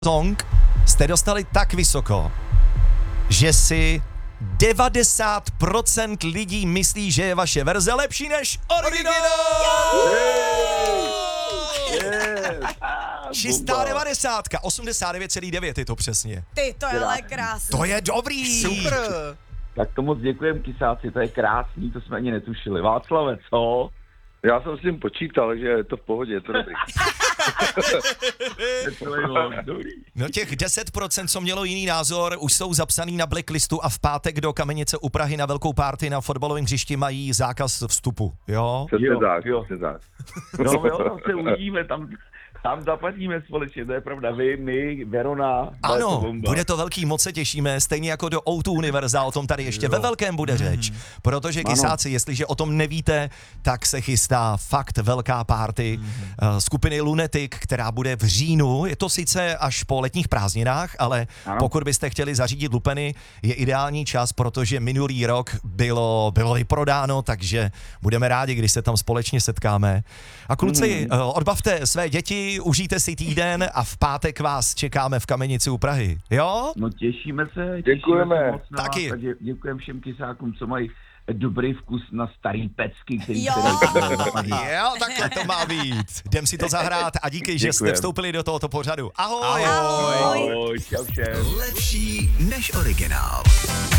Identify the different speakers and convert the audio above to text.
Speaker 1: song jste dostali tak vysoko, že si 90% lidí myslí, že je vaše verze lepší než originál. Čistá 90, 89,9 je to přesně.
Speaker 2: Ty, to je ale krásný.
Speaker 1: To je dobrý.
Speaker 3: Super.
Speaker 4: Tak to moc děkujem, Kysáci, to je krásný, to jsme ani netušili. Václave, co?
Speaker 5: Já jsem s tím počítal, že je to v pohodě, je to dobrý.
Speaker 1: No těch 10%, co mělo jiný názor, už jsou zapsaný na blacklistu a v pátek do Kamenice u Prahy na velkou party na fotbalovém hřišti mají zákaz vstupu, jo?
Speaker 5: Přesně
Speaker 4: Jo,
Speaker 5: tak,
Speaker 4: jo.
Speaker 5: přesně tak.
Speaker 4: No, tam se uvidíme, tam zaplatíme společně, to je pravda. Vy, my, Verona.
Speaker 1: Ano, bude to velký, moc se těšíme, stejně jako do O2 Univerza, o tom tady ještě ve velkém bude řeč, protože Kysáci, jestliže o tom nevíte, tak se chystá fakt velká party skupiny Lunatic, která bude v říjnu, je to sice až po letních prázdninách, ale pokud byste chtěli zařídit lupeny, je ideální čas, protože minulý rok bylo vyprodáno, takže budeme rádi, když se tam společně setkáme. A kluci, odbavte své děti, užijte si týden a v pátek vás čekáme v Kamenici u Prahy, jo?
Speaker 4: No těšíme se.
Speaker 5: Děkujeme.
Speaker 4: Těšíme se moc na
Speaker 1: Taky.
Speaker 4: vás a děkujeme všem Kysákům, co mají dobrý vkus na starý pecky, který
Speaker 2: Jo.
Speaker 1: Jo, takhle to má být. Jdem si to zahrát a díky, že jste
Speaker 4: Děkujem.
Speaker 1: vstoupili do tohoto pořadu. Ahoj!
Speaker 2: Ahoj.
Speaker 4: Ahoj, čau všem.
Speaker 6: Lepší než originál.